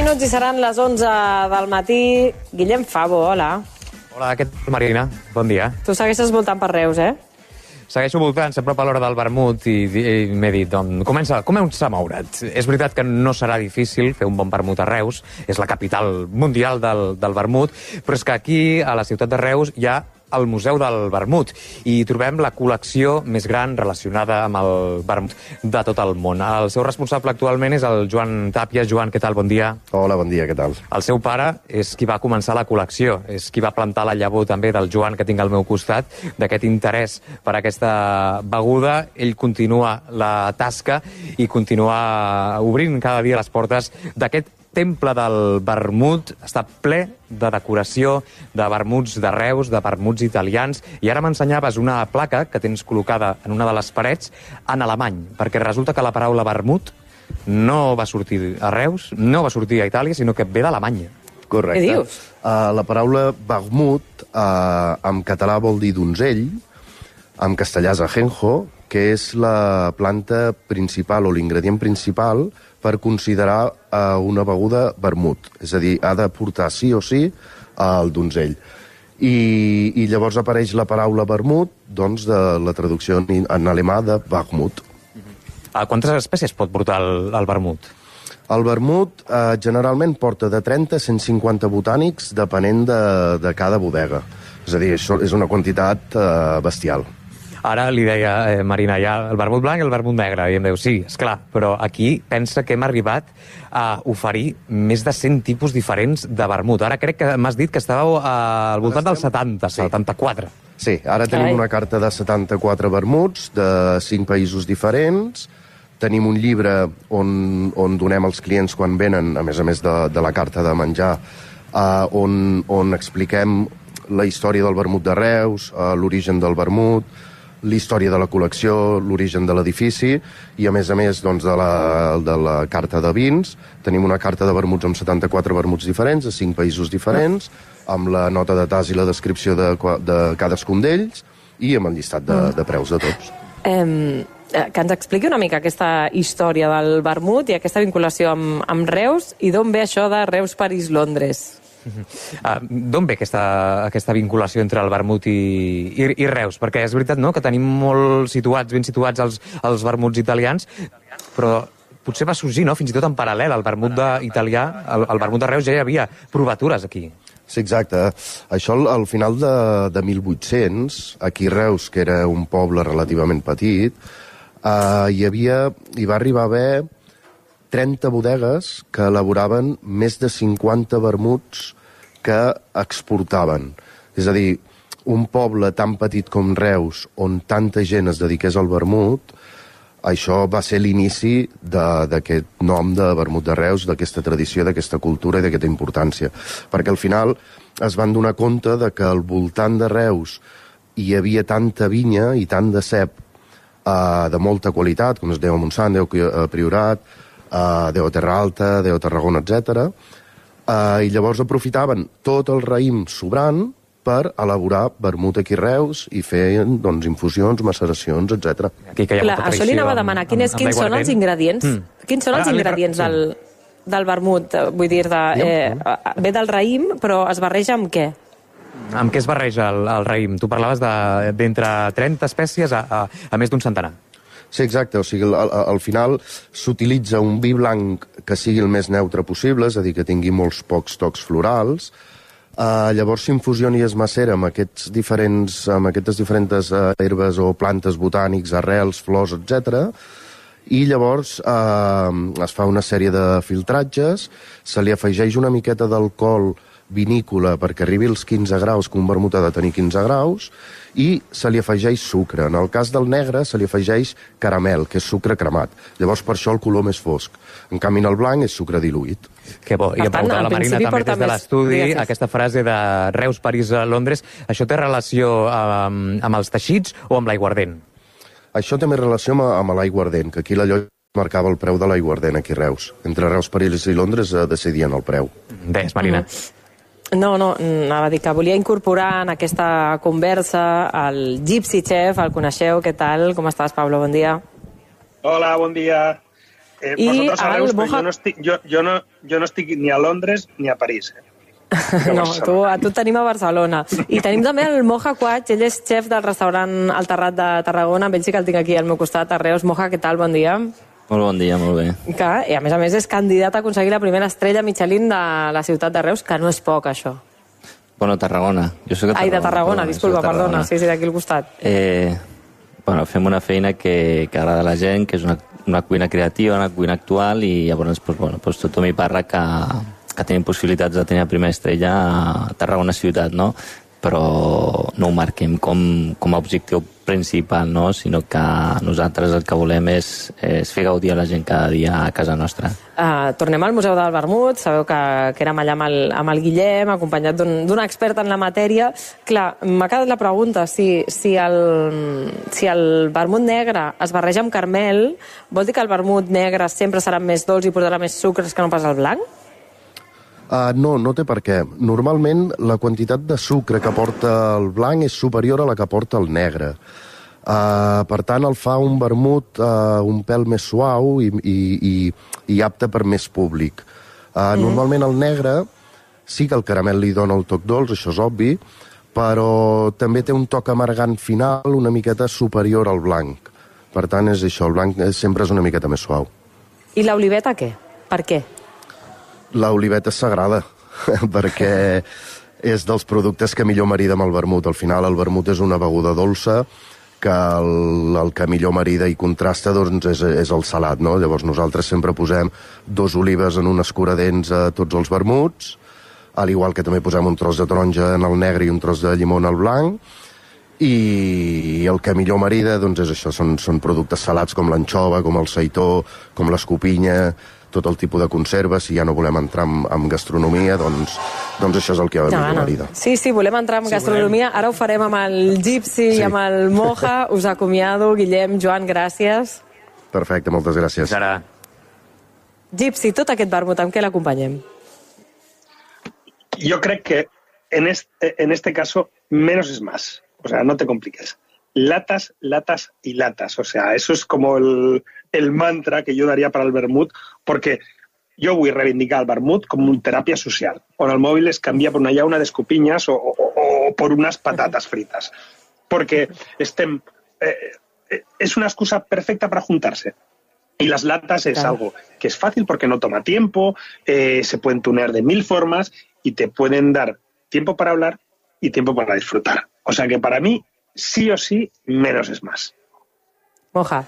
minuts i seran les 11 del matí. Guillem Favo, hola. Hola, què tal, Marina? Bon dia. Tu segueixes voltant per Reus, eh? Segueixo voltant, s'apropa l'hora del vermut i m'he dit, doncs, comença a moure't. És veritat que no serà difícil fer un bon vermut a Reus, és la capital mundial del vermut, però és que aquí, a la ciutat de Reus, hi ha el Museu del Vermut i trobem la col·lecció més gran relacionada amb el vermut de tot el món. El seu responsable actualment és el Joan Tàpies. Joan, què tal? Bon dia. Hola, bon dia, què tal? El seu pare és qui va començar la col·lecció, és qui va plantar la llavor també del Joan, que tinc al meu costat, d'aquest interès per aquesta beguda. Ell continua la tasca i continua obrint cada dia les portes d'aquest temple del vermut. Està ple de decoració, de vermuts de Reus, de vermuts italians, i ara m'ensenyaves una placa que tens col·locada en una de les parets en alemany, perquè resulta que la paraula vermut no va sortir a Reus, no va sortir a Itàlia, sinó que ve d'Alemanya. Correcte. Què dius? La paraula vermut en català vol dir donzell, en castellà és ajenjo, que és la planta principal o l'ingredient principal per considerar una beguda vermut. És a dir, ha de portar sí o sí el donzell. I llavors apareix la paraula vermut, doncs, de la traducció en alemà de vermut. Quantes espècies pot portar el vermut? El vermut generalment porta de 30 a 150 botànics, depenent de cada bodega. És a dir, això és una quantitat bestial. Ara li deia, Marina, hi ha el vermut blanc i el vermut negre, i em diu, sí, esclar, però aquí pensa que hem arribat a oferir més de 100 tipus diferents de vermut. Ara crec que m'has dit que estàveu al voltant dels 70, sí. 74. Sí, ara tenim una carta de 74 vermuts de 5 països diferents. Tenim un llibre on donem als clients quan venen, a més de la carta de menjar, on expliquem la història del vermut de Reus, l'origen del vermut, la història de la col·lecció, l'origen de l'edifici, i a més, doncs, de la carta de vins. Tenim una carta de vermuts amb 74 vermuts diferents, de 5 països diferents, amb la nota de tas i la descripció de cadascun d'ells, i amb el llistat de preus de tots. Que ens expliqui una mica aquesta història del vermut i aquesta vinculació amb Reus, i d'on ve això de Reus, París, Londres? D'on ve aquesta vinculació entre el vermut i Reus? Perquè és veritat, no?, que tenim molt ben situats els vermuts italians, però potser va sorgir, no?, fins i tot en paral·lel al vermut italià, el vermut de Reus ja hi havia provatures aquí. Sí, exacte. Això al final de 1800, aquí a Reus, que era un poble relativament petit, hi va arribar a haver 30 bodegues que elaboraven més de 50 vermuts que exportaven. És a dir, un poble tan petit com Reus, on tanta gent es dediqués al vermut, això va ser l'inici d'aquest nom de vermut de Reus, d'aquesta tradició, d'aquesta cultura i d'aquesta importància. Perquè al final es van donar compte de que al voltant de Reus hi havia tanta vinya i tant de cep de molta qualitat, com es diu a Montsant, diu a Priorat, Déu Terra Alta, Déu Tarragona, etc. I llavors aprofitaven tot el raïm sobrant per elaborar vermut aquí a Reus i fer, doncs, infusions, maceracions, etc. Això li anava a demanar. Quins són els ingredients? Quins són els ingredients del vermut? Vull dir, ve del raïm, però es barreja amb què? Amb què es barreja el raïm? Tu parlaves d'entre 30 espècies a més d'un centenar. Sí, exacte. O sigui, al final s'utilitza un vi blanc que sigui el més neutre possible, és a dir, que tingui molts pocs tocs florals. Llavors s'infusiona i es macera amb aquestes diferents herbes o plantes botànics, arrels, flors, etc. I llavors es fa una sèrie de filtratges, se li afegeix una miqueta d'alcohol vinícola perquè arribi als 15 graus, que un vermut ha de tenir 15 graus, i se li afegeix sucre. En el cas del negre se li afegeix caramel, que és sucre cremat. Llavors per això el color més fosc. En canvi el blanc és sucre diluït. Que bo. I em preguntava la Marina també des de l'estudi, aquesta frase de Reus, París, Londres, això té relació amb els teixits o amb l'aiguardent? Això té més relació amb l'aiguardent, que aquí la llotja marcava el preu de l'aiguardent aquí a Reus. Entre Reus, París i Londres decidien el preu. Ves, Marina. No, anava a dir que volia incorporar en aquesta conversa el Gypsy Chef, el coneixeu, què tal? Com estàs, Pablo? Bon dia. Hola, bon dia. Vosotros a Reus, però jo no estic ni a Londres ni a París. No, a tu tenim a Barcelona. I tenim també el Moja Quach, ell és xef del restaurant El Terrat de Tarragona, amb ell sí que el tinc aquí al meu costat, a Reus. Moja, què tal? Bon dia. Molt bon dia, molt bé. I a més és candidat a aconseguir la primera estrella Michelin de la ciutat de Reus, que no és poc, això. Bueno, Tarragona. Jo soc a Tarragona. Ai, de Tarragona, disculpa, perdona. Sí, d'aquí al costat. Bueno, fem una feina que agrada a la gent, que és una cuina creativa, una cuina actual, i llavors tothom hi parla que tenim possibilitats de tenir la primera estrella a Tarragona ciutat, no? Però no ho marquem com a objectiu principal, no? Sinó que nosaltres el que volem és fer gaudir a la gent cada dia a casa nostra. Tornem al Museu del Vermut. Sabeu que érem allà amb el Guillem, acompanyat d'un expert en la matèria. Clar, m'ha quedat la pregunta, si el vermut negre es barreja amb carmel, vol dir que el vermut negre sempre serà més dolç i portarà més sucres que no pas el blanc? No té per què. Normalment la quantitat de sucre que porta el blanc és superior a la que porta el negre. Per tant, el fa un vermut un pèl més suau i apte per més públic. Normalment el negre sí que el caramel li dona el toc dolç, això és obvi, però també té un toc amargant final una miqueta superior al blanc. Per tant, és això, el blanc sempre és una miqueta més suau. I l'oliveta què? Per què? L'oliveta és sagrada, perquè és dels productes que millor marida amb el vermut. Al final, el vermut és una beguda dolça que el que millor marida i contrasta doncs, és el salat, no? Llavors nosaltres sempre posem 2 olives en un escuradents a tots els vermuts, al igual que també posem un tros de taronja en el negre i un tros de llimó en el blanc, i el que millor marida doncs, és això, són productes salats com l'anxova, com el seitó, com l'escopinya, tot el tipus de conserva. Si ja no volem entrar en gastronomia, doncs això és el que millor marida. Sí, volem entrar en gastronomia. Ara ho farem amb el Gypsy i amb el Moja. Us acomiado. Guillem, Joan, gràcies. Perfecte, moltes gràcies. Ara. Gypsy, tot aquest vermut, amb què l'acompanyem? Yo creo que en este caso menos es más. O sea, no te compliques. Latas, latas y latas. O sea, eso es como el mantra que yo daría para el vermut, porque jo vull reivindicar el vermut com una teràpia social, on el mòbil es canvia per una llauna d'escopinyes o per unas patatas fritas. Porque es una excusa perfecta para juntarse. Y las latas es algo que es fácil porque no toma tiempo, se pueden tunear de 1000 formas y te pueden dar tiempo para hablar y tiempo para disfrutar. O sea que para mí, sí o sí, menos es más. Moja.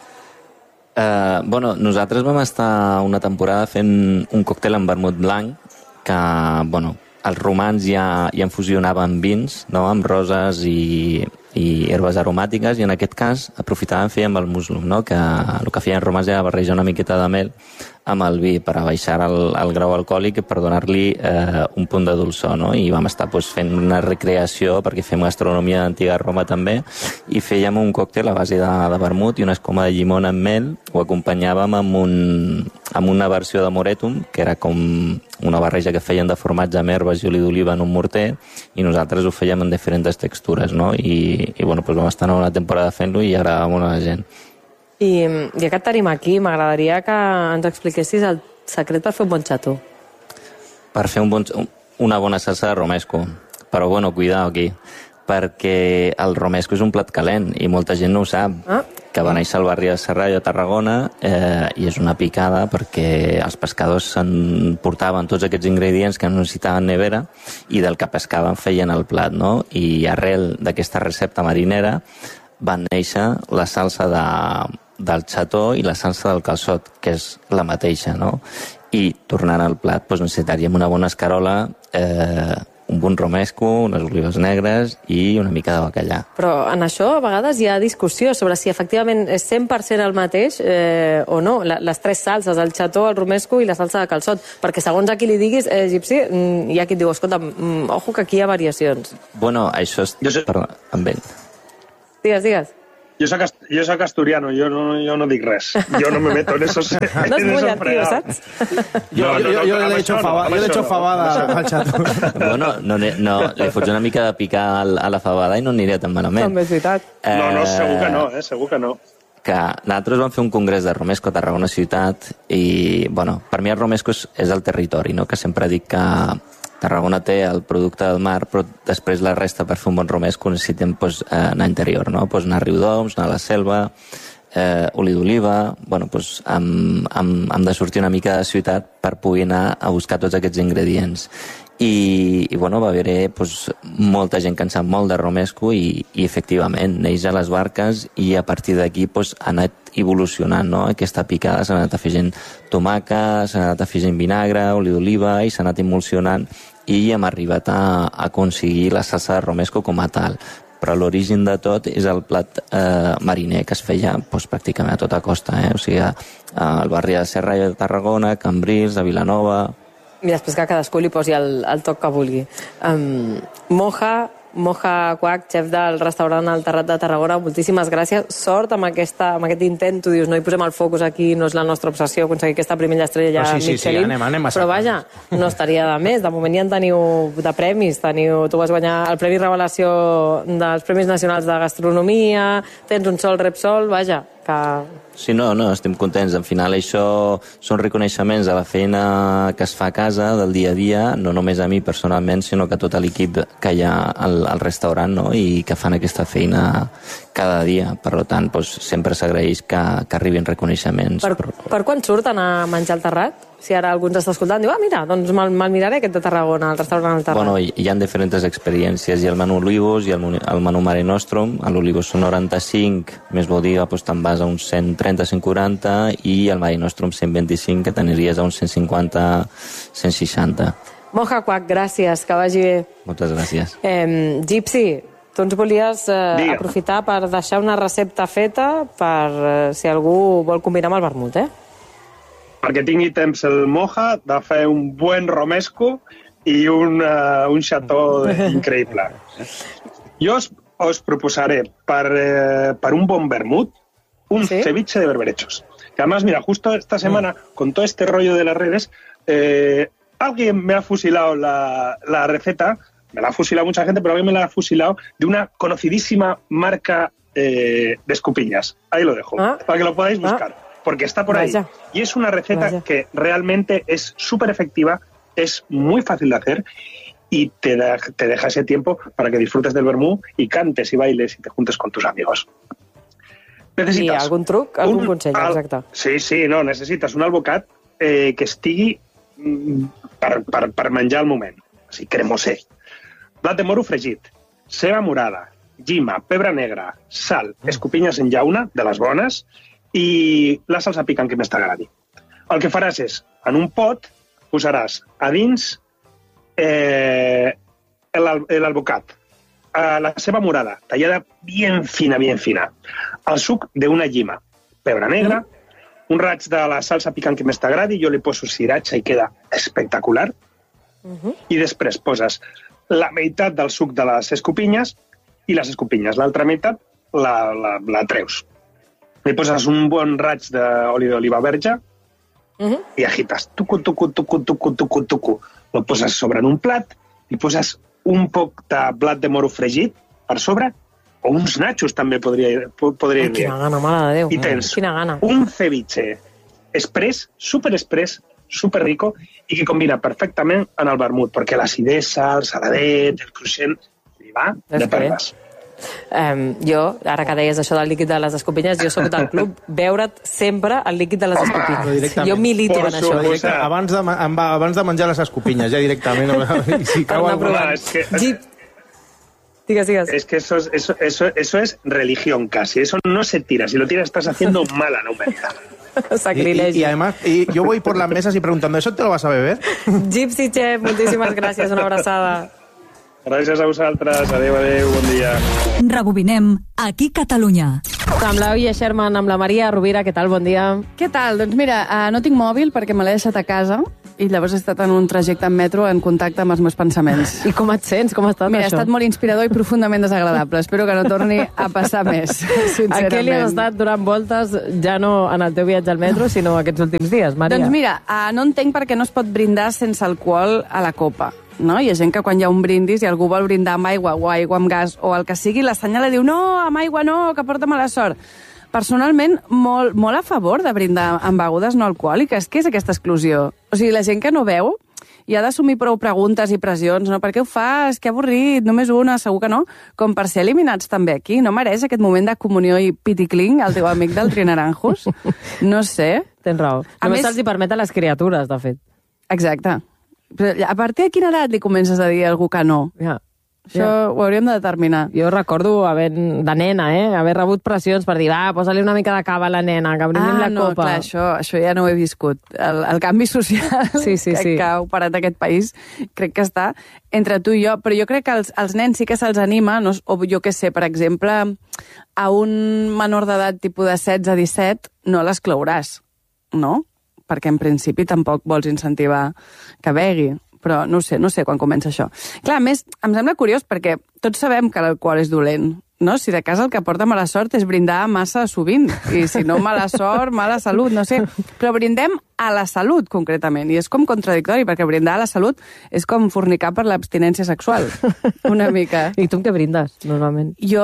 Nosaltres vam estar una temporada fent un còctel amb vermut blanc que, els romans ja infusionaven vins, no?, amb roses i herbes aromàtiques, i en aquest cas aprofitàvem fer amb el muslum, no?, que el que feien romans era barrejar una miqueta de mel amb el vi per abaixar el grau alcohòlic i per donar-li un punt de dolçor, no? I vam estar fent una recreació, perquè fem gastronomia d'antiga Roma també, i fèiem un còctel a base de vermut i una escuma de llimona amb mel. Ho acompanyàvem amb una versió de moretum, que era com una barreja que feien de formatge amb herbes i oli d'oliva en un morter, i nosaltres ho fèiem en diferents textures, no? I vam estar una temporada fent-lo i agradava molt a la gent. I ja que et tenim aquí, m'agradaria que ens expliquessis el secret per fer un bon xató. Per fer una bona salsa de romesco. Però, cuidao aquí, perquè el romesco és un plat calent i molta gent no ho sap, que va néixer al barri de Serrallo de Tarragona, i és una picada perquè els pescadors portaven tots aquests ingredients que no necessitaven nevera i del que pescaven feien el plat, no? I arrel d'aquesta recepta marinera van néixer la salsa del xató i la salsa del calçot, que és la mateixa, no? I tornant al plat, necessitaríem una bona escarola, un bon romesco, unes olives negres i una mica de bacallà. Però en això a vegades hi ha discussió sobre si efectivament és 100% el mateix o no, les 3 salses, el xató, el romesco i la salsa de calçot, perquè segons a qui li diguis, Gypsy, hi ha qui et diu, escolta, ojo que aquí hi ha variacions. Això és... Perdó, amb ell. Digues. Yo soy asturiano, yo no digo res. Yo no me meto en esos No es muy antiguo, ¿sabes? Yo le he hecho fabada al xató. No, li fots una mica de picar a la fabada i no aniria tan malament. També és veritat. No, segur que no, segur que no. que nosaltres vam fer un congrés de Romesco a Tarragona ciutat i, bueno, per mi el Romesco és el territori, no? Que sempre dic que Tarragona té el producte del mar, però després la resta per fer un bon Romesco necessitem anar a interior, no? Anar a Riudoms, anar a la selva, oli d'oliva, bueno, hem de sortir una mica de ciutat per poder anar a buscar tots aquests ingredients. I bueno, va haver molta gent que en sap molt de Romesco i efectivament neix a les barques i a partir d'aquí ha anat evolucionant, no? Aquesta picada s'ha anat afegint tomàquet, s'ha anat afegint vinagre, oli d'oliva i s'ha anat emulsionant i hem arribat a aconseguir la salsa de Romesco com a tal. Però l'origen de tot és el plat mariner que es feia pràcticament a tota costa, o sigui, al barri de Serra de Tarragona, Cambrils, a Vilanova. I després que cadascú li posi el toc que vulgui. Moja Quack, xef del restaurant El Terrat de Tarragona, moltíssimes gràcies. Sort amb aquest intent. Tu dius, no hi posem el focus aquí, no és la nostra obsessió aconseguir aquesta primera estrella ja Michelin. Sí, anem a però vaja, no estaria de més. De moment ja en teniu de premis. Tu vas guanyar el Premi Revelació dels Premis Nacionals de Gastronomia, tens un Sol Repsol, vaja, que... Sí, no, estem contents. Al final això són reconeixements de la feina que es fa a casa, del dia a dia, no només a mi personalment, sinó que tot l'equip que hi ha al restaurant, no? I que fan aquesta feina cada dia. Per tant, sempre s'agraeix que arribin reconeixements. Per quan surten a menjar al Terrat? Si ara algú ens està escoltant, diu, mira, doncs me'l miraré aquest de Tarragona, el restaurant al Terrat. Bueno, hi ha diferents experiències. Hi ha el menú Olivos, hi ha el menú Mare Nostrum. A l'Olivos són 95, més botiga, te'n vas a uns 130, 140, i el Mare Nostrum 125, que t'aniries a uns 150, 160. Moja Quack, gràcies, que vagi bé. Moltes gràcies. Gypsy, tu ens volies aprofitar per deixar una recepta feta per si algú vol combinar amb el vermut, Perquè tingui temps el Moja de fer un bon romesco i un xató increïble. Jo os proposaré per un bon vermut un ceviche de berberechos. Que además, mira, justo esta semana, con todo este rollo de las redes, alguien me ha fusilado la receta, me la ha fusilado mucha gente, pero alguien me la ha fusilado de una conocidísima marca de escupiñas. Ahí lo dejo, para que lo podáis buscar. Porque está por ahí. Y es una receta que realmente es súper efectiva, es muy fácil de hacer y te deja ese tiempo para que disfrutes del vermú y cantes y bailes y te juntes con tus amigos. Necesitas... I algun truc, algun consell, exacte. Sí, no, necessites un albocat que estigui per menjar al moment. O sigui, cremosé. Blat de moro fregit, ceba morada, llima, pebre negre, sal, escopinyes en llauna, de les bones, i la salsa picant que més t'agradi. El que faràs és, en un pot, posaràs a dins l'albocat, la ceba morada, tallada bien fina, el suc d'una llima, pebre negre, un raig de la salsa picant que més t'agradi, jo li poso sriracha i queda espectacular, i després poses la meitat del suc de les escopinyes i les escopinyes, l'altra meitat la treus. Li poses un bon raig d'oli d'oliva verge i agites. Tucu. Lo poses sobre en un plat, li poses un poc de blat de moro fregit per sobre, o uns nachos també podria dir. Quina gana, mare de Déu. I tens un ceviche express, super rico, i que combina perfectament en el vermut, perquè l'acidesa, el saladet, el cruixent, li va de perles. Jo, ara que deies això del líquid de les escopinyes, jo soc del club veure't sempre el líquid de les escopinyes. Jo milito en això. Abans de menjar les escopinyes, ja directament. Si cau alguna... Digues. Es que eso es religión casi. Eso no se tira. Si lo tiras estás haciendo mala humanidad. Sacrilegio. Y además, yo voy por las mesas y preguntando, ¿eso te lo vas a beber? Gypsy Chef, moltíssimes gràcies, una abraçada. Gràcies a vosaltres, adeu, bon dia. Rebobinem, aquí Catalunya. Amb l'Oia Sherman, amb la Maria Rovira, què tal? Bon dia. Què tal? Doncs mira, no tinc mòbil perquè me l'he deixat a casa i llavors he estat en un trajecte en metro en contacte amb els meus pensaments. I com et sents? Com ha estat Mira, això? Ha estat molt inspirador i profundament desagradable. Espero que no torni a passar més, sincerament. A què li has estat donant voltes, ja no en el teu viatge al metro, sinó aquests últims dies, Maria? Doncs mira, no entenc per què no es pot brindar sense alcohol a la copa. No? Hi ha gent que quan hi ha un brindis i algú vol brindar amb aigua o aigua amb gas o el que sigui, l'assenyala i diu no, amb aigua no, que porta mala sort. Personalment, molt, molt a favor de brindar amb begudes no alcohòliques. Què és aquesta exclusió? O sigui, la gent que no veu i ha d'assumir prou preguntes i pressions, no? Per què ho fas? Que avorrit, només una, segur que no. Com per ser eliminats també aquí. No mereix aquest moment de comunió i piticling el teu amic del Trinaranjos? No sé. Tens raó. Només se'ls hi permet a les criatures, de fet. Exacte. Però a partir de quina edat li comences a dir a algú que no? Ja. Això ho hauríem de determinar. Jo recordo, de nena, haver rebut pressions per dir, posa-li una mica de cava a la nena, que brindim la copa. Clar, això ja no ho he viscut. El canvi social que ha operat aquest país crec que està entre tu i jo, però jo crec que els nens sí que se'ls anima, no, o jo què sé, per exemple, a un menor d'edat tipus de 16-17 no l'esclouràs, no? Perquè en principi tampoc vols incentivar que begui. Però no sé quan comença això. Clar, a més, em sembla curiós perquè tots sabem que l'alcohol és dolent, no? Si de cas el que porta mala sort és brindar massa sovint, i si no mala sort, mala salut, no sé. Però brindem a la salut, concretament, i és com contradictori, perquè brindar a la salut és com fornicar per l'abstinència sexual, una mica. I tu amb què brindes, normalment? Jo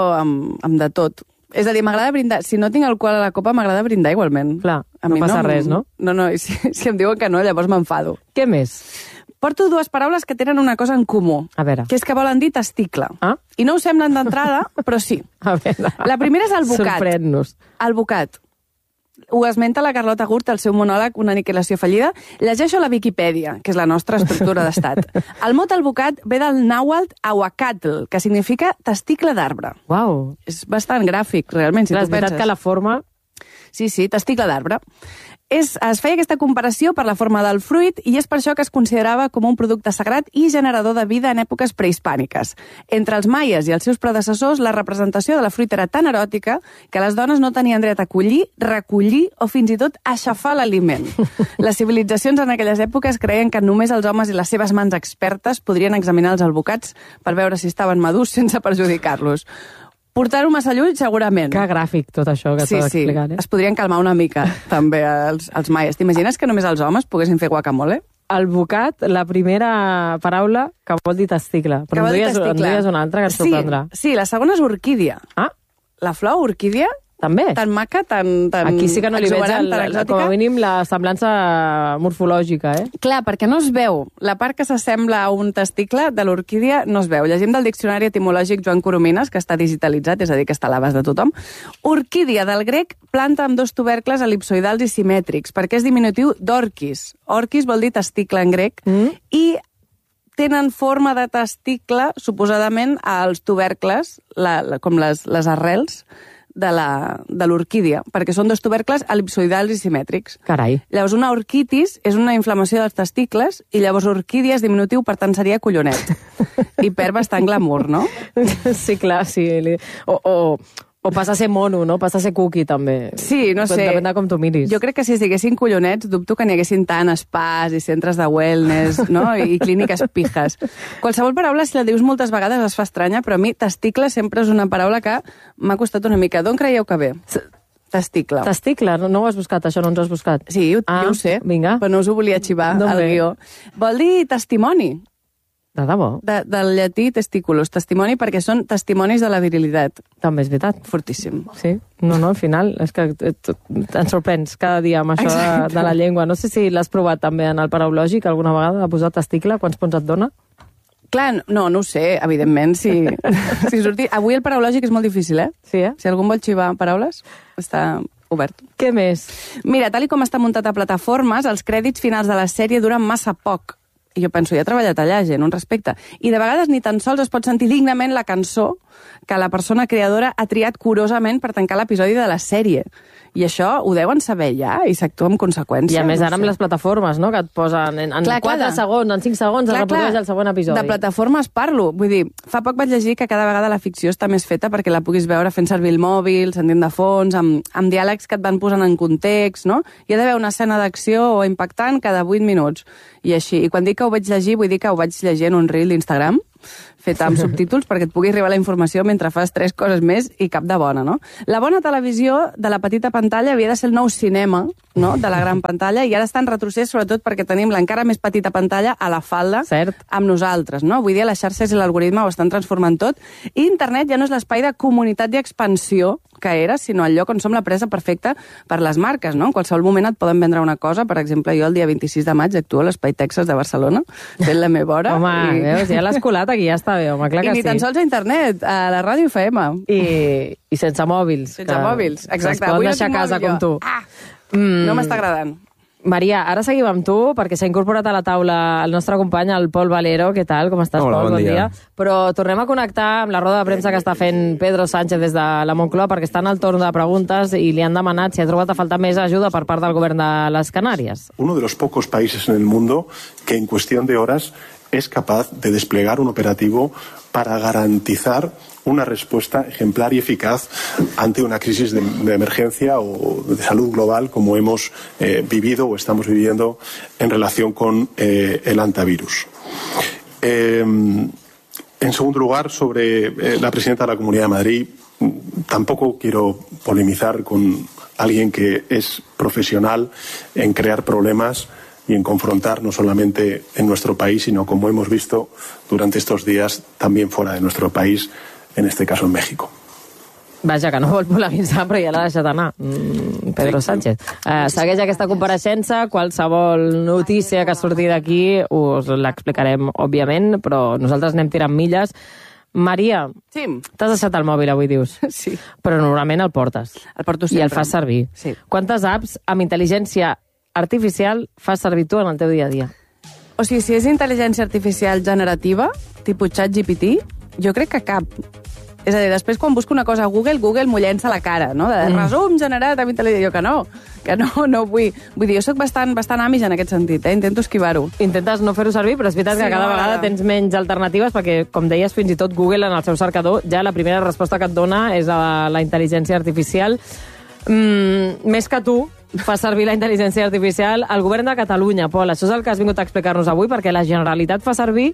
amb de tot. És a dir, m'agrada brindar. Si no tinc alcohol a la copa, m'agrada brindar igualment. Clar, no passa res, no? No, i si em diuen que no, llavors m'enfado. Què més? Porto dues paraules que tenen una cosa en comú. A veure. Que és que volen dir testicle. I no ho semblen d'entrada, però sí. A veure. La primera és el bocat. Sorprèn-nos. El bocat. Ho esmenta la Carlota Gurt al seu monòleg Una aniquilació fallida. Llegeixo la Viquipèdia, que és la nostra estructura d'estat. El mot albocat ve del nàhuatl ahuacatl, que significa testicle d'arbre. Uau. És bastant gràfic, realment, si tu penses. És veritat que la forma... Sí, testicle d'arbre. Es feia aquesta comparació per la forma del fruit i és per això que es considerava com un producte sagrat i generador de vida en èpoques prehispàniques. Entre els maies i els seus predecessors, la representació de la fruita era tan eròtica que les dones no tenien dret a collir, recollir o fins i tot aixafar l'aliment. Les civilitzacions en aquelles èpoques creien que només els homes i les seves mans expertes podrien examinar els albocats per veure si estaven madurs sense perjudicar-los. Portar-ho massa lluny, segurament. Que gràfic, tot això que estàs explicant. Es podrien calmar una mica, també, els maies. T'imagines que només els homes poguessin fer guacamole? El bocat, la primera paraula que vol dir testicle. Però en duies una altra que et sorprendrà. Sí, la segona és orquídia. La flor orquídia, també. Tan maca, tan aquí sí que no li veig, com a mínim, la semblança morfològica, Clar, perquè no es veu. La part que s'assembla a un testicle de l'orquídia no es veu. Llegim del diccionari etimològic Joan Coromines, que està digitalitzat, és a dir, que està a l'abast de tothom. Orquídia, del grec, planta amb dos tubercles elipsoidals i simètrics, perquè és diminutiu d'orquis. Orquis vol dir testicle en grec, i tenen forma de testicle, suposadament, als tubercles, com les arrels, de l'orquídia, perquè són dos tubercles elipsoidals i simètrics. Carai. Llavors, una orquitis és una inflamació dels testicles i llavors orquídia és diminutiu, per tant seria collonet. I perd bastant glamour, no? Sí, clar, sí. O passa a ser mono, no? Passa a ser cookie, també. Sí, no sé. Depèn de com tu miris. Jo crec que si es diguessin collonets, dubto que n'hi haguessin tant spas i centres de wellness, no? I clíniques pijes. Qualsevol paraula, si la dius moltes vegades, es fa estranya, però a mi testicle sempre és una paraula que m'ha costat una mica. D'on creieu que ve? Testicle. Testicle? No ho has buscat, això no ens ho has buscat? Sí, jo ho sé, vinga. però no us ho volia xivar al guió. Vol dir testimoni. De debò? Del llatí testiculus, testimoni, perquè són testimonis de la virilitat. També és veritat. Fortíssim. Sí, no, al final, és que ens sorprens cada dia amb això de la llengua. No sé si l'has provat també en el paraulògic alguna vegada, de posar testicle, quants punts et dona? Clar, no ho sé, evidentment, si sortir... Avui el paraulògic és molt difícil, Sí, Si algú vol xivar paraules, està obert. Què més? Mira, tal com està muntat a plataformes, els crèdits finals de la sèrie duren massa poc. I jo penso, ja ha treballat allà, gent, un respecte. I de vegades ni tan sols es pot sentir dignament la cançó que la persona creadora ha triat curosament per tancar l'episodi de la sèrie. I això ho deuen saber ja i s'actua amb conseqüència. I a més ara amb les plataformes, no?, que et posen en 4 segons, en 5 segons, es reprodueix el segon episodi. De plataformes parlo. Vull dir, fa poc vaig llegir que cada vegada la ficció està més feta perquè la puguis veure fent servir el mòbil, sentint de fons, amb diàlegs que et van posant en context, no? Hi ha d'haver una escena d'acció o impactant cada 8 minuts. I així. I quan dic que ho vaig llegir, vull dir que ho vaig llegir en un reel d'Instagram, fet amb subtítols perquè et pugui arribar la informació mentre fas 3 coses més i cap de bona, no? La bona televisió de la petita pantalla havia de ser el nou cinema, no?, de la gran pantalla, i ara està en retrocés sobretot perquè tenim l'encara més petita pantalla a la falda amb nosaltres, no? Avui dia les xarxes i l'algoritme ho estan transformant tot, i internet ja no és l'espai de comunitat i expansió, que era, sinó el lloc on som la presa perfecta per les marques, no? En qualsevol moment et poden vendre una cosa. Per exemple, jo el dia 26 de maig actuo a l'Espai Texas de Barcelona, fent la meva hora. Home, veus, ja l'has colat aquí, ja està bé, home, clar que sí. I ni tan sols a internet, a la ràdio FM. I sense mòbils. Sense mòbils, exacte. Es poden deixar a casa com tu. No m'està agradant. Maria, ara seguim amb tu, perquè s'ha incorporat a la taula el nostre company, el Pol Valero. Què tal? Com estàs, Hola, Pol? bon dia. Però tornem a connectar amb la roda de premsa que està fent Pedro Sánchez des de la Moncloa, perquè està en el torn de preguntes i li han demanat si ha trobat a faltar més ajuda per part del govern de les Canàries. Uno de los pocos países en el mundo que en cuestión de horas es capaz de desplegar un operativo para garantizar una respuesta ejemplar y eficaz ante una crisis de emergencia o de salud global como hemos vivido o estamos viviendo en relación con el antivirus. En segundo lugar, sobre la presidenta de la Comunidad de Madrid, tampoco quiero polemizar con alguien que es profesional en crear problemas y en confrontar no solamente en nuestro país, sino, como hemos visto durante estos días, también fuera de nuestro país, en este caso en México. Vaja, que no vol polemitzar, però ja l'ha deixat anar, Pedro Sánchez. Segueix aquesta compareixença, qualsevol notícia que surti d'aquí us l'explicarem, òbviament, però nosaltres anem tirant milles. Maria, sí. T'has deixat el mòbil avui, dius? Sí. Però normalment el portes. El porto sempre. I el fas servir. Sí. Quantes apps amb intel·ligència artificial fas servir tu en el teu dia a dia? O sigui, si és intel·ligència artificial generativa, tipus ChatGPT, jo crec que cap. És a dir, després quan busco una cosa a Google m'ho llença a la cara, no? De resum generat amb intel·ligència. Jo que no vull. Vull dir, jo soc bastant amis en aquest sentit, Intento esquivar-ho. Intentes no fer-ho servir, però és veritat que cada vegada tens menys alternatives, perquè, com deies, fins i tot Google en el seu cercador, ja la primera resposta que et dona és a la intel·ligència artificial. Més que tu, fa servir la intel·ligència artificial el govern de Catalunya, Pol. Això és el que has vingut a explicar-nos avui, perquè la Generalitat fa servir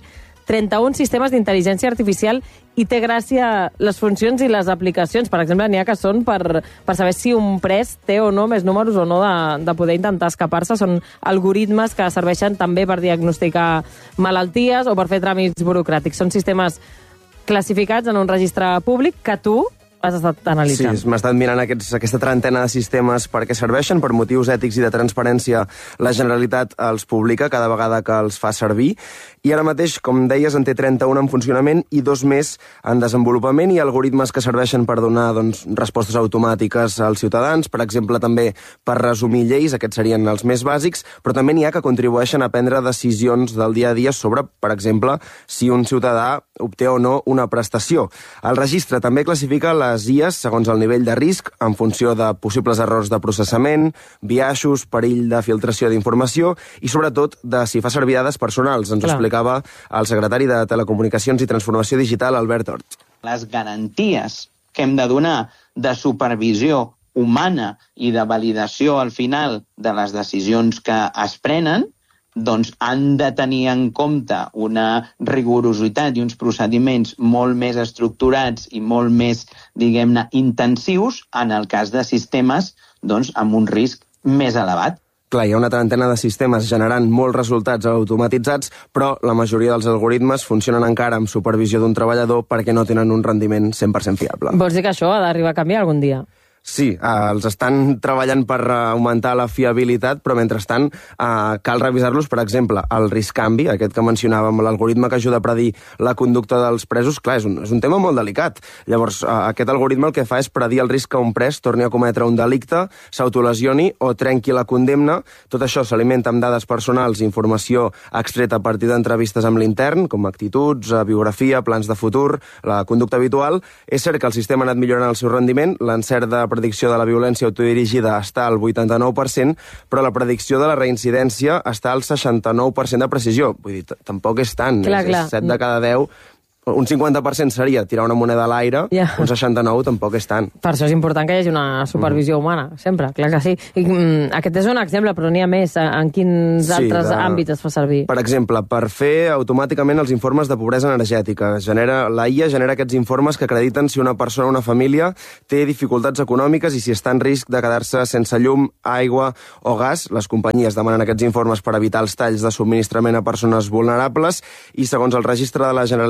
31 sistemes d'intel·ligència artificial i té gràcia les funcions i les aplicacions. Per exemple, n'hi ha que són per saber si un pres té o no més números o no de poder intentar escapar-se. Són algoritmes que serveixen també per diagnosticar malalties o per fer tràmits burocràtics. Són sistemes classificats en un registre públic que tu has estat analitzant. Sí, m'he estat mirant aquesta trentena de sistemes per què serveixen, per motius ètics i de transparència. La Generalitat els publica cada vegada que els fa servir. I ara mateix, com deies, en té 31 en funcionament i 2 més en desenvolupament i algoritmes que serveixen per donar respostes automàtiques als ciutadans, per exemple, també per resumir lleis, aquests serien els més bàsics, però també n'hi ha que contribueixen a prendre decisions del dia a dia sobre, per exemple, si un ciutadà obté o no una prestació. El registre també classifica les IAs segons el nivell de risc, en funció de possibles errors de processament, biaixos, perill de filtració d'informació i, sobretot, de si fa servir dades personals. Ens ho explicava el secretari de Telecomunicacions i Transformació Digital, Albert Hort. Les garanties que hem de donar de supervisió humana i de validació al final de les decisions que es prenen, doncs han de tenir en compte una rigorositat i uns procediments molt més estructurats i molt més, diguem-ne, intensius en el cas de sistemes amb un risc més elevat. Clar, hi ha una trentena de sistemes generant molts resultats automatitzats, però la majoria dels algoritmes funcionen encara amb supervisió d'un treballador perquè no tenen un rendiment 100% fiable. Vols dir que això ha d'arribar a canviar algun dia? Sí, els estan treballant per augmentar la fiabilitat, però mentrestant cal revisar-los, per exemple, el risc-canvi, aquest que mencionàvem, l'algoritme que ajuda a predir la conducta dels presos. Clar, és un tema molt delicat. Llavors, aquest algoritme el que fa és predir el risc que un pres torni a cometre un delicte, s'autolesioni o trenqui la condemna. Tot això s'alimenta amb dades personals i informació extreta a partir d'entrevistes amb l'intern, com actituds, biografia, plans de futur, la conducta habitual. És cert que el sistema ha anat millorant el seu rendiment, l'encert de predicció de la violència autodirigida està al 89%, però la predicció de la reincidència està al 69% de precisió. Vull dir, tampoc és tant. Clar. 7 de cada 10... Un 50% seria tirar una moneda a l'aire, un 69 tampoc és tant. Per això és important que hi hagi una supervisió humana, sempre, clar que sí. I, aquest és un exemple, però n'hi ha més. En quins altres àmbits es fa servir? Per exemple, per fer automàticament els informes de pobresa energètica. La IA genera aquests informes que acrediten si una persona o una família té dificultats econòmiques i si està en risc de quedar-se sense llum, aigua o gas. Les companyies demanen aquests informes per evitar els talls de subministrament a persones vulnerables i, segons el registre de la Generalitat, aquest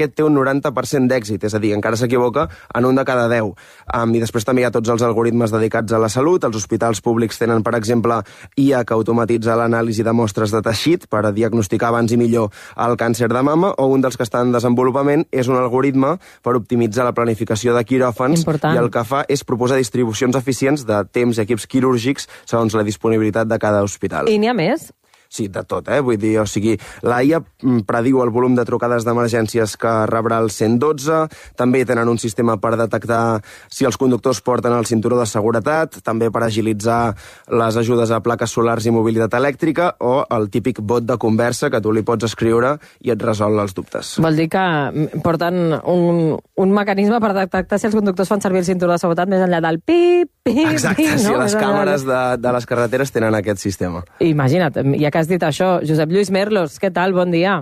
aquest té un 90% d'èxit, és a dir, encara s'equivoca en un de cada 10. I després també hi ha tots els algoritmes dedicats a la salut. Els hospitals públics tenen, per exemple, IA que automatitza l'anàlisi de mostres de teixit per a diagnosticar abans i millor el càncer de mama, o un dels que està en desenvolupament és un algoritme per optimitzar la planificació de quiròfans. Important. I el que fa és proposar distribucions eficients de temps i equips quirúrgics segons la disponibilitat de cada hospital. I n'hi ha més? Sí, de tot, Vull dir, la IA prediu el volum de trucades d'emergències que rebrà el 112, també tenen un sistema per detectar si els conductors porten el cinturó de seguretat, també per agilitzar les ajudes a plaques solars i mobilitat elèctrica, o el típic bot de conversa que tu li pots escriure i et resol els dubtes. Vol dir que porten un mecanisme per detectar si els conductors fan servir el cinturó de seguretat més enllà del pip, pip, Exacte, pip, sí, no? les càmeres de les carreteres tenen aquest sistema. Imagina't, ja que has dit això, Josep Lluís Merlos, què tal? Bon dia.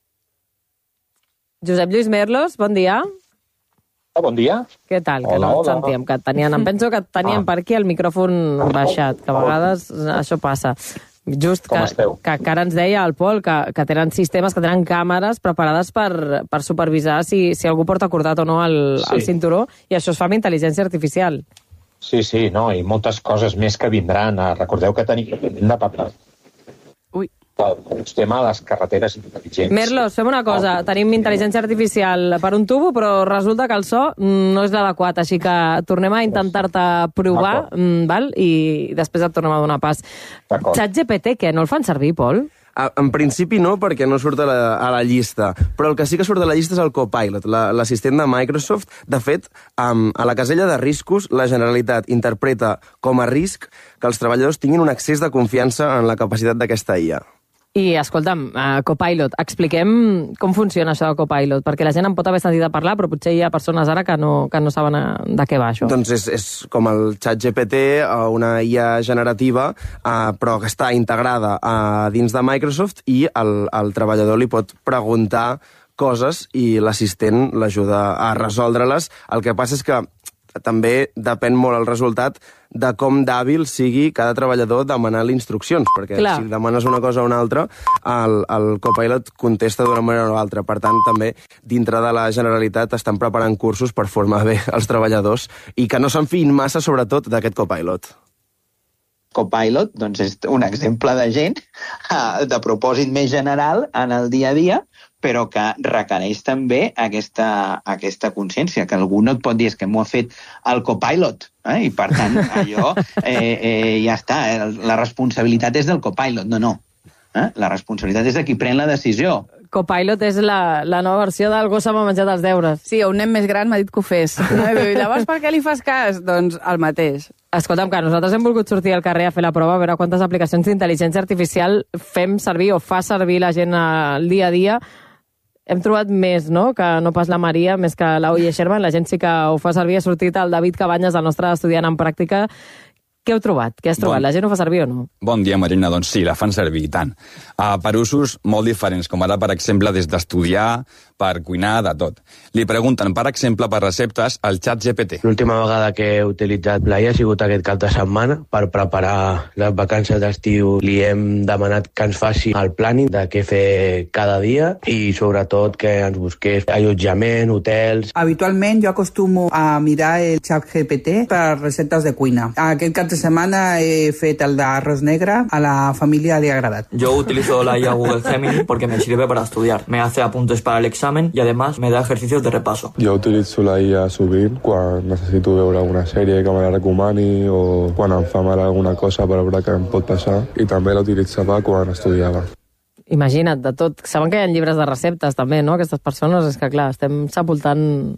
Josep Lluís Merlos, bon dia. Bon dia. Què tal? Que no et sentíem, que et tenien... Em penso que et tenien per aquí el micròfon baixat, que a vegades això passa. Just que ara ens deia el Pol que tenen sistemes, que tenen càmeres preparades per supervisar si algú porta acordat o no el cinturó, i això es fa amb intel·ligència artificial. Sí, no, i moltes coses més que vindran. Recordeu que tenim de parlar. El tema de les carreteres intel·ligents. Merlos, fem una cosa. Tenim intel·ligència artificial per un tubo, però resulta que el so no és l'adequat, així que tornem a intentar-te provar, val? I després et tornem a donar pas. ChatGPT, què? No el fan servir, Pol? En principi no, perquè no surt a la llista. Però el que sí que surt a la llista és el Copilot, l'assistent de Microsoft. De fet, a la casella de riscos, la Generalitat interpreta com a risc que els treballadors tinguin un excés de confiança en la capacitat d'aquesta IA. I, escolta'm, Copilot, expliquem com funciona això de Copilot, perquè la gent en pot haver sentit a parlar, però potser hi ha persones ara que no saben de què va això. Doncs és com el ChatGPT, una IA generativa, però que està integrada dins de Microsoft, i el treballador li pot preguntar coses i l'assistent l'ajuda a resoldre-les. El que passa és que també depèn molt el resultat de com d'hàbil sigui cada treballador demanant-li instruccions, perquè si demanes una cosa o una altra, el Copilot contesta d'una manera o altra. Per tant, també, dintre de la Generalitat, estan preparant cursos per formar bé els treballadors i que no se'n fiïn massa, sobretot, d'aquest Copilot. Copilot, doncs, és un exemple de gent de propòsit més general en el dia a dia, però que requereix també aquesta consciència, que algú no et pot dir que m'ho ha fet el Copilot, i per tant allò ja està, la responsabilitat és del Copilot, no. La responsabilitat és de qui pren la decisió. Copilot és la nova versió del gos m'ha menjat els deures. Sí, un nen més gran m'ha dit que ho fes. I llavors per què li fas cas? Doncs el mateix. Escolta'm, que nosaltres hem volgut sortir al carrer a fer la prova, a veure quantes aplicacions d'intel·ligència artificial fem servir o fa servir la gent al dia a dia. Hem trobat més, no?, que no pas la Maria, més que l'Oye Sherman. La gent sí que ho fa servir. Ha sortit el David Cabanyes, el nostre estudiant en pràctica. Què heu trobat? Què has trobat? La gent ho fa servir o no? Bon dia, Marina. Doncs sí, la fan servir, i tant. Per usos molt diferents, com ara, per exemple, des d'estudiar, per cuinar, de tot. Li pregunten, per exemple, per receptes, al ChatGPT. L'última vegada que he utilitzat l'AI ha sigut aquest cap de setmana per preparar les vacances d'estiu. Li hem demanat que ens faci el planning de què fer cada dia i, sobretot, que ens busqués allotjament, hotels. Habitualment jo acostumo a mirar el ChatGPT per receptes de cuina. Aquest cap de semana he fet el d'arroz negre, a la familia le ha agradat. Yo utilizo la IA Google Gemini porque me sirve para estudiar. Me hace apuntes para el examen y además me da ejercicios de repaso. Jo utilitzo la IA sovint quan necessito veure alguna sèrie que me la recomani o quan em fa mal alguna cosa per veure què em pot passar, i també la utilitzava quan estudiava. Imagina't, de tot. Saben que hi ha llibres de receptes també, no?, aquestes persones. És que, clar, estem sepultant...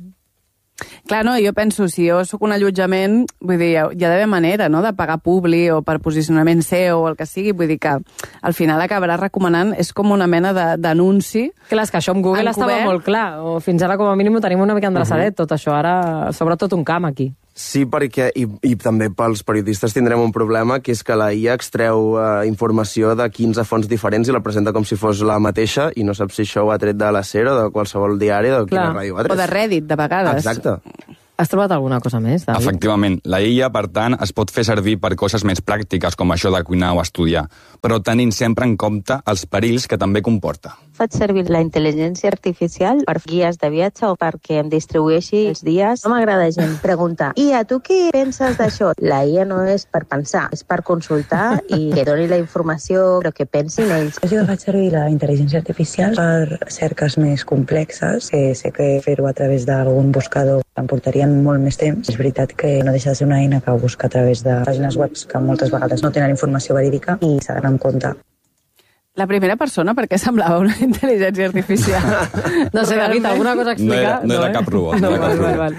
Clar, no, jo penso, si jo sóc un allotjament, vull dir, hi ha d'haver manera, no?, de pagar publi o per posicionament SEO o el que sigui, vull dir que al final acabarà recomanant, és com una mena d'anunci. Clar, és que això amb Google estava molt clar, o fins ara com a mínim ho tenim una mica endreçadet, tot això, ara sobretot un camp aquí. Sí, perquè, i també pels periodistes tindrem un problema, que és que la IA extreu informació de 15 fonts diferents i la presenta com si fos la mateixa, i no saps si això ho ha tret de la SER o de qualsevol diari o de quina ràdio ho ha tret. O de Reddit, de vegades. Exacte. Has trobat alguna cosa més, David? Efectivament. La IA, per tant, es pot fer servir per coses més pràctiques, com això de cuinar o estudiar, però tenint sempre en compte els perills que també comporta. faig servir la intel·ligència artificial per guies de viatge o perquè em distribueixi els dies. No m'agrada gent preguntar, i a tu què penses d'això? La IA no és per pensar, és per consultar i que doni la informació, però que pensin ells. Jo faig servir la intel·ligència artificial per cerques més complexes, que sé que fer-ho a través d'algun buscador em portarien molt més temps. És veritat que no deixa de ser una eina que busca a través de pàgines web que moltes vegades no tenen informació verídica i s'ha d'anar en compte. La primera persona, per què semblava una intel·ligència artificial? No sé, David, alguna cosa a explicar? No era cap robot. Val.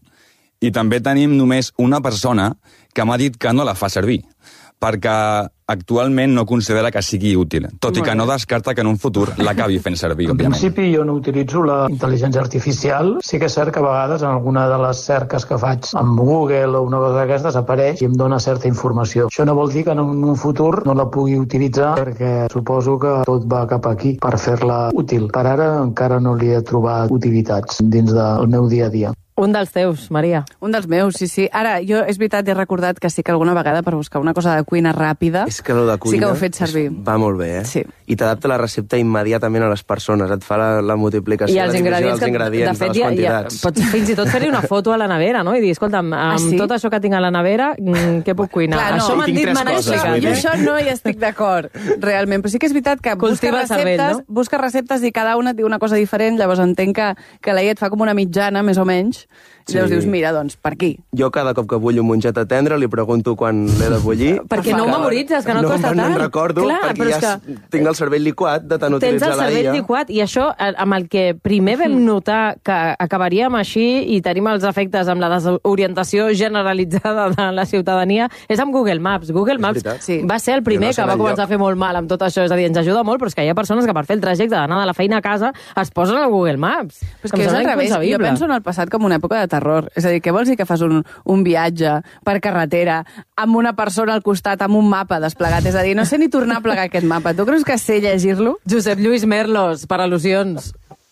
I també tenim només una persona que m'ha dit que no la fa servir, perquè actualment no considera que sigui útil, tot i que no descarta que en un futur l'acabi fent servir, òbviament. òbviament. En principi jo no utilitzo la intel·ligència artificial. Sí que és cert que a vegades en alguna de les cerques que faig amb Google o una cosa d'aquestes apareix i em dona certa informació. Això no vol dir que en un futur no la pugui utilitzar, perquè suposo que tot va cap aquí per fer-la útil. Per ara encara no li he trobat utilitats dins del meu dia a dia. Un dels teus, Maria. Un dels meus, sí. Ara, jo, és veritat, he recordat que sí que alguna vegada per buscar una cosa de cuina ràpida És que lo de cuina sí que ho he fet servir. Va molt bé, Sí. I t'adapta la recepta immediatament a les persones, et fa la multiplicació, I els la divisió dels ingredients, de fet, de les quantitats. pots fins i tot fer-hi una foto a la nevera, no? I dir, escolta'm, amb tot això que tinc a la nevera, què puc cuinar? Clar, no. Això m'han dit, m'han explicat. Jo això no hi estic d'acord, realment. Però sí que és veritat que busca receptes i cada una et diu una cosa diferent, llavors entenc que la IA et fa com una mitjana, més o menys, i llavors dius, mira, doncs, per aquí. Jo cada cop que bullo mongeta tendra li pregunto quan l'he de bullir. Perquè no ho memoritzes, que no et costa tant. No me'n recordo, perquè ja tinc el cervell liquat de tant utilitzar la IA. Tens el cervell liquat, i això, amb el que primer vam notar que acabaríem així i tenim els efectes amb la desorientació generalitzada de la ciutadania, és amb Google Maps. Google Maps va ser el primer que va començar a fer molt mal amb tot això. És a dir, ens ajuda molt, però és que hi ha persones que per fer el trajecte d'anar de la feina a casa es posen al Google Maps. Però és que és al revés. Jo penso en el passat com una època de terror. És a dir, què vols dir que fas un viatge per carretera amb una persona al costat, amb un mapa desplegat? És a dir, no sé ni tornar a plegar aquest mapa. Tu creus que sé llegir-lo? Josep Lluís Merlos, per al·lusions.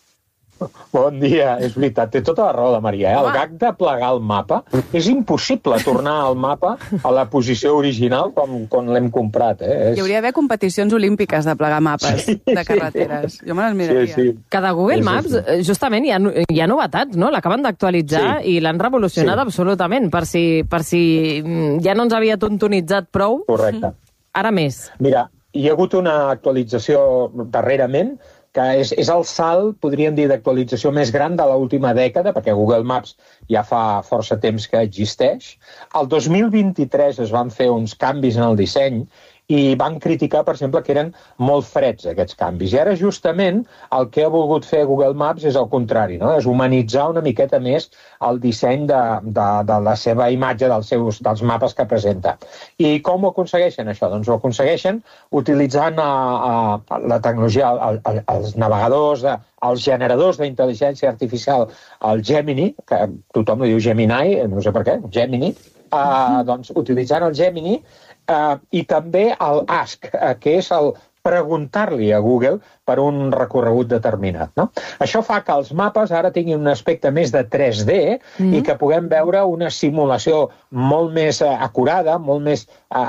Bon dia, és veritat, té tota la raó la Maria. El gag de plegar el mapa, és impossible tornar al mapa a la posició original quan l'hem comprat. Hi hauria d'haver competicions olímpiques de plegar mapes de carreteres. Jo me les miraria. Que de Google Maps, justament, hi ha novetats, no? L'acaben d'actualitzar i l'han revolucionat absolutament, per si ja no ens havia tontonitzat prou. Correcte. Ara més. Mira, hi ha hagut una actualització darrerament que és el salt, podríem dir, d'actualització més gran de l'última dècada, perquè Google Maps ja fa força temps que existeix. El 2023 es van fer uns canvis en el disseny i van criticar, per exemple, que eren molt freds aquests canvis. I ara, justament, el que ha volgut fer Google Maps és el contrari, no? És humanitzar una miqueta més el disseny de la seva imatge, dels mapes que presenta. I com ho aconsegueixen, això? Doncs ho aconsegueixen utilitzant la tecnologia, els navegadors, els generadors d'intel·ligència artificial, el Gemini, que tothom li diu Gemini, no sé per què, Gemini, doncs utilitzant el Gemini, i també el Ask, que és el preguntar-li a Google per un recorregut determinat. No? Això fa que els mapes ara tinguin un aspecte més de 3D i que puguem veure una simulació molt més acurada, molt més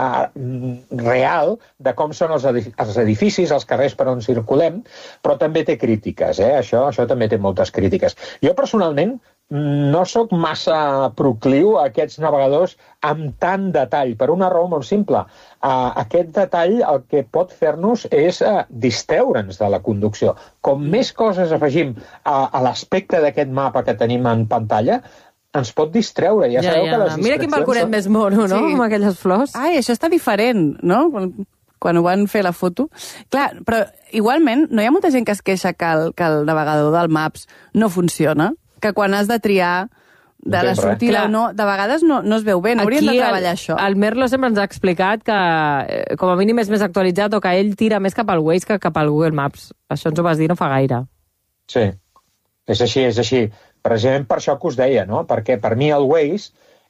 real de com són els edificis, els carrers per on circulem, però també té crítiques. Això també té moltes crítiques. Jo, personalment, no sóc massa procliu a aquests navegadors amb tant detall, per una raó molt simple. Aquest detall el que pot fer-nos és distreure'ns de la conducció. Com més coses afegim a l'aspecte d'aquest mapa que tenim en pantalla, ens pot distreure. Ja sabeu que les distraccions... Mira quin balconet més mono, no? Amb aquelles flors. Ai, això està diferent, no? Quan ho van fer la foto. Clar, però igualment no hi ha molta gent que es queixa que el navegador del Maps no funciona, que quan has de triar de la sortida o no, de vegades no es veu bé, no hauríem de treballar això. El Merlo sempre ens ha explicat que com a mínim és més actualitzat o que ell tira més cap al Waze que cap al Google Maps. Això ens ho vas dir no fa gaire. Sí, és així. Precisament per això que us deia, no? Perquè per mi el Waze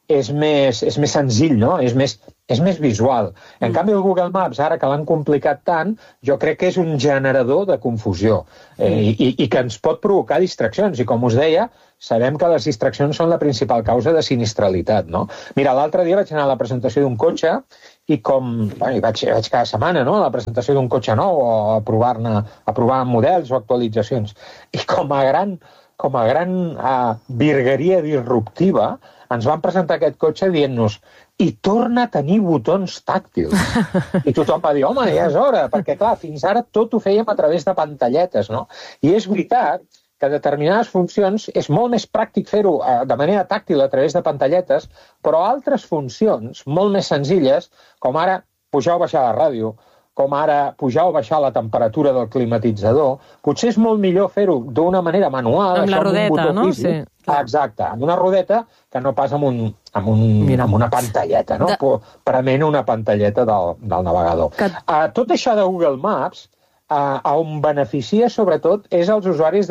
és més senzill, no? És més visual. En canvi, el Google Maps, ara que l'han complicat tant, jo crec que és un generador de confusió i que ens pot provocar distraccions. I com us deia, sabem que les distraccions són la principal causa de sinistralitat, no? Mira, l'altre dia vaig anar a la presentació d'un cotxe i vaig cada setmana, no?, a la presentació d'un cotxe nou o a provar models o actualitzacions. I com a gran virgueria disruptiva, ens van presentar aquest cotxe dient-nos i torna a tenir botons tàctils. I tothom va dir, home, ja és hora, perquè, clar, fins ara tot ho fèiem a través de pantalletes, no? I és veritat que determinades funcions és molt més pràctic fer-ho de manera tàctil a través de pantalletes, però altres funcions, molt més senzilles, com ara pujar o baixar la ràdio, com ara pujar o baixar la temperatura del climatitzador, potser és molt millor fer-ho d'una manera manual. Amb la rodeta, no? Sí. Exacte, amb una rodeta que no pas amb una pantalleta, no? Prement una pantalleta del navegador. Tot això de Google Maps, on beneficia sobretot és els usuaris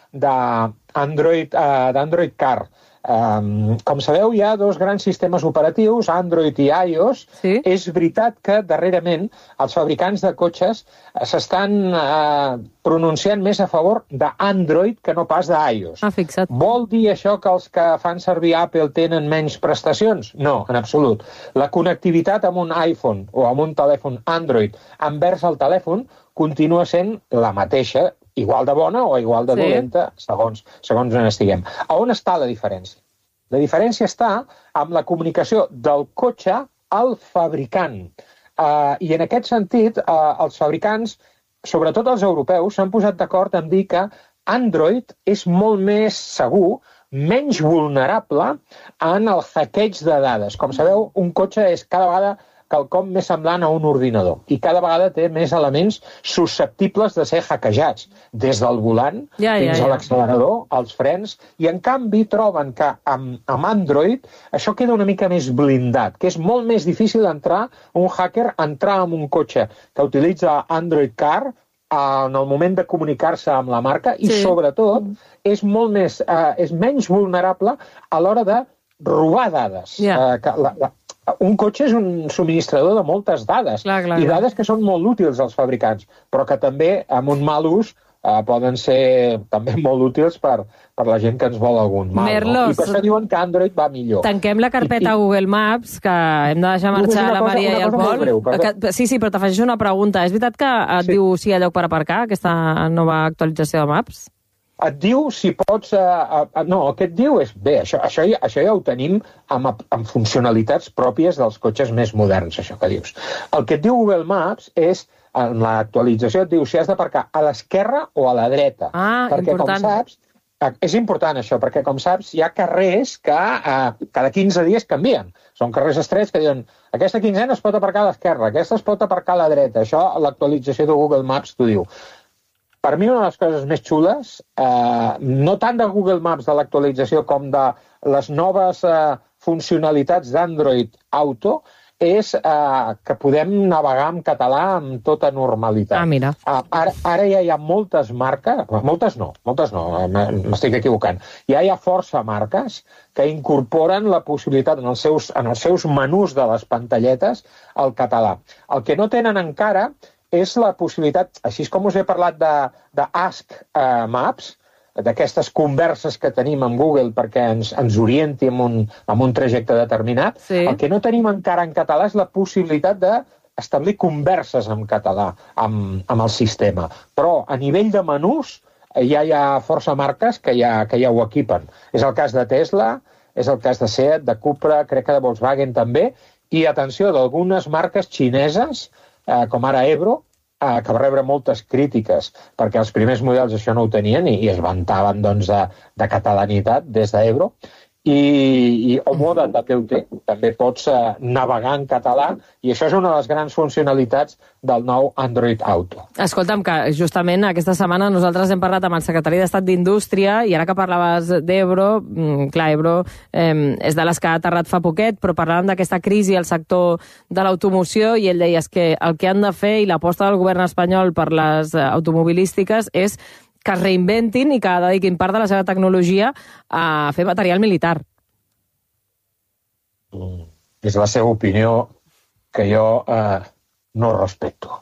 d'Android Car. Com sabeu, hi ha dos grans sistemes operatius, Android i iOS. Sí. És veritat que darrerament els fabricants de cotxes s'estan pronunciant més a favor d'Android que no pas d'iOS. Fixa't. Vol dir això que els que fan servir Apple tenen menys prestacions? No, en absolut. La connectivitat amb un iPhone o amb un telèfon Android envers el telèfon continua sent la mateixa, igual de bona o igual de dolenta, segons on estiguem. A on està la diferència? La diferència està amb la comunicació del cotxe al fabricant. I en aquest sentit, els fabricants, sobretot els europeus, s'han posat d'acord en dir que Android és molt més segur, menys vulnerable en el hackeig de dades. Com sabeu, un cotxe és cada vegada quelcom més semblant a un ordinador i cada vegada té més elements susceptibles de ser hackejats, des del volant fins a l'accelerador, als frens, i en canvi troben que amb Android això queda una mica més blindat, que és molt més difícil un hacker entrar en un cotxe que utilitza Android Car en el moment de comunicar-se amb la marca i sobretot és menys vulnerable a l'hora de robar dades. Un cotxe és un subministrador de moltes dades, i dades que són molt útils als fabricants, però que també, amb un mal ús, poden ser també molt útils per la gent que ens vol algun mal. Merlos, I per això diuen que Android va millor. Tanquem la carpeta Google Maps, que hem de deixar marxar la Maria i el Pol. Sí, però t'afegeixo una pregunta. És veritat que et diu si hi ha lloc per aparcar, aquesta nova actualització de Maps? Et diu si pots... No, el que et diu és... Bé, això ja ho tenim amb funcionalitats pròpies dels cotxes més moderns, això que dius. El que et diu Google Maps és, en l'actualització, et diu si has d'aparcar a l'esquerra o a la dreta. Perquè, important. Com saps, és important això, perquè, com saps, hi ha carrers que cada 15 dies canvien. Són carrers estrets que diuen aquesta quinzena es pot aparcar a l'esquerra, aquesta es pot aparcar a la dreta. Això, l'actualització de Google Maps t'ho diu. Per mi, una de les coses més xules, no tant de Google Maps de l'actualització com de les noves funcionalitats d'Android Auto, és que podem navegar en català amb tota normalitat. Mira. Ara ja hi ha moltes marques, moltes no, m'estic equivocant. Ja hi ha força marques que incorporen la possibilitat en els seus menús de les pantalletes al català. El que no tenen encara és la possibilitat, així com us he parlat d'Ask Maps, d'aquestes converses que tenim amb Google perquè ens orienti en un trajecte determinat, el que no tenim encara en català és la possibilitat d'establir converses en català amb el sistema. Però a nivell de menús ja hi ha força marques que ja ho equipen. És el cas de Tesla, és el cas de Seat, de Cupra, crec que de Volkswagen també, i atenció, d'algunes marques xineses, com ara Ebro, que va rebre moltes crítiques perquè els primers models això no ho tenien i es vantaven de catalanitat des d'Ebro. I Omoda també ho té, també pots navegar en català i això és una de les grans funcionalitats del nou Android Auto. Escolta'm, que justament aquesta setmana nosaltres hem parlat amb el secretari d'Estat d'Indústria i ara que parlaves d'Ebro, clar, Ebro és de les que ha aterrat fa poquet, però parlàvem d'aquesta crisi al sector de l'automoció i ell deia que el que han de fer i l'aposta del govern espanyol per les automobilístiques és que es reinventin i que dediquin part de la seva tecnologia a fer material militar. és la seva opinió que jo no respecto.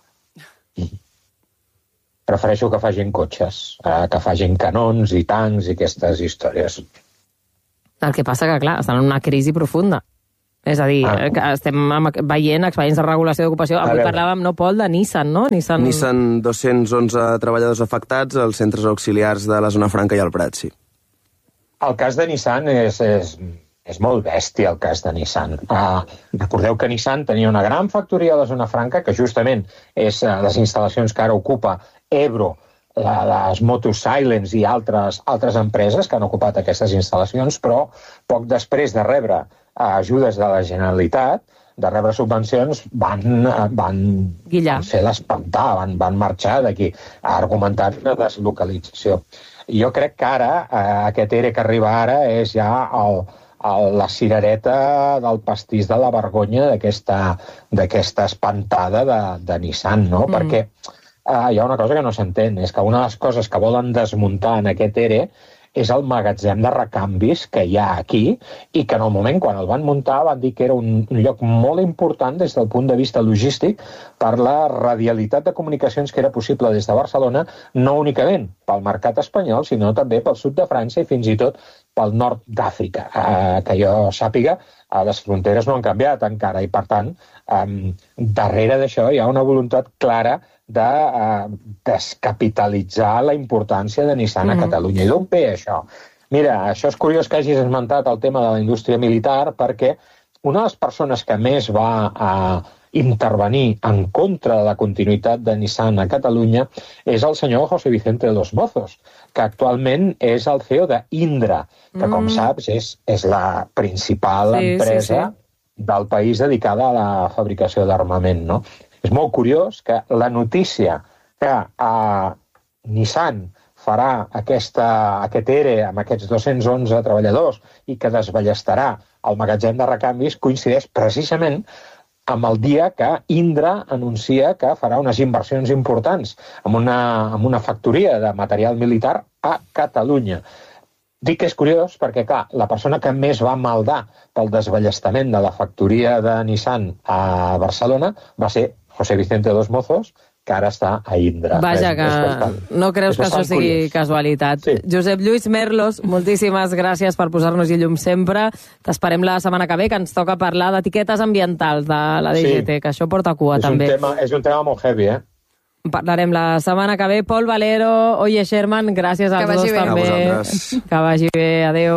Prefereixo que facin cotxes, que facin canons i tancs i aquestes històries. El que passa que, clar, estan en una crisi profunda. És a dir, que estem veient expedients de regulació d'ocupació. Avui parlàvem, no, Pol, de Nissan, no? Nissan, 211 treballadors afectats als centres auxiliars de la Zona Franca i el Prat, sí. El cas de Nissan és molt bèstia, el cas de Nissan. Recordeu que Nissan tenia una gran factoria a la Zona Franca, que justament és les instal·lacions que ara ocupa Ebro, les Motus Silence i altres empreses que han ocupat aquestes instal·lacions, però poc després de rebre ajudes de la Generalitat, de rebre subvencions, van fer l'espantar, van marxar d'aquí, argumentant una deslocalització. Jo crec que ara, aquest ERE que arriba ara, és ja la cirereta del pastís de la vergonya d'aquesta espantada de Nissan, no? Perquè hi ha una cosa que no s'entén, és que una de les coses que volen desmuntar en aquest ERE és el magatzem de recanvis que hi ha aquí i que en el moment quan el van muntar van dir que era un lloc molt important des del punt de vista logístic per la radialitat de comunicacions que era possible des de Barcelona, no únicament pel mercat espanyol, sinó també pel sud de França i fins i tot pel nord d'Àfrica. Que jo sàpiga, les fronteres no han canviat encara i, per tant, darrere d'això hi ha una voluntat clara de descapitalitzar la importància de Nissan a Catalunya. I d'on ve això? Mira, això és curiós que hagis esmentat el tema de la indústria militar perquè una de les persones que més va intervenir en contra de la continuïtat de Nissan a Catalunya és el senyor José Vicente de los Mozos, que actualment és el CEO d'Indra, que, com saps, és la principal empresa del país dedicada a la fabricació d'armament, no? És molt curiós que la notícia que Nissan farà aquest ERE amb aquests 211 treballadors i que desballestarà el magatzem de recanvis coincideix precisament amb el dia que Indra anuncia que farà unes inversions importants en una factoria de material militar a Catalunya. Dic que és curiós perquè, clar, la persona que més va maldar pel desballestament de la factoria de Nissan a Barcelona va ser José Vicente de los Mozos, que ara està a Indra. Vaja, que no creus que això sigui casualitat. Josep Lluís Merlos, moltíssimes gràcies per posar-nos-hi llum sempre. T'esperem la setmana que ve, que ens toca parlar d'etiquetes ambientals de la DGT, que això porta cua, també. És un tema molt heavy, Parlarem la setmana que ve. Pol Valero, Oye Sherman, gràcies als dos també. Que vagi bé, adéu.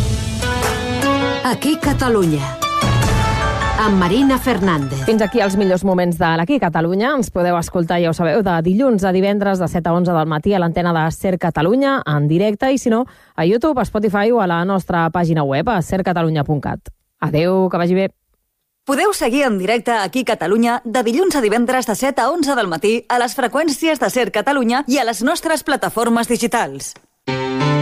Aquí Catalunya, amb Marina Fernández. Fins aquí els millors moments de l'Aquí Catalunya. Ens podeu escoltar, ja ho sabeu, de dilluns a divendres de 7 a 11 del matí a l'antena de Ser Catalunya en directe i, si no, a YouTube, a Spotify o a la nostra pàgina web, a sercatalunya.cat. Adéu, que vagi bé. Podeu seguir en directe Aquí Catalunya de dilluns a divendres de 7 a 11 del matí a les freqüències de Ser Catalunya i a les nostres plataformes digitals.